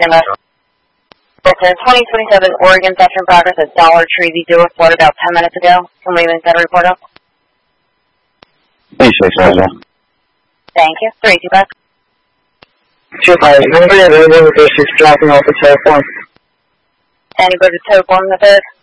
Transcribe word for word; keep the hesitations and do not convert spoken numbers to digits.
Stand by. Okay, twenty twenty-seven Oregon Veteran Progress at Dollar Tree. The door flooded about ten minutes ago. Can we make that a report up? Three six Roger. Thank you. Three two five. Two five. Remember that everyone with their six dropping off the telephone. Anybody to tow one in the third?